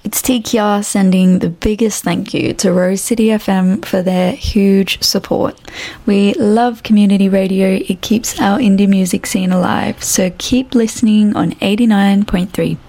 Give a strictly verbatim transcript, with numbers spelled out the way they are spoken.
It's Tikia sending the biggest thank you to Rose City F M for their huge support. We love community radio. It keeps our indie music scene alive. So keep listening on eighty-nine point three.